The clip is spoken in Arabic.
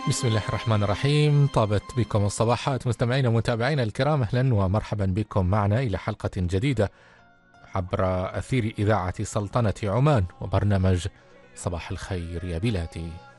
بسم الله الرحمن الرحيم. طابت بكم الصباحات مستمعينا ومتابعينا الكرام، أهلا ومرحبا بكم معنا إلى حلقة جديدة عبر أثير إذاعة سلطنة عمان وبرنامج صباح الخير يا بلادي.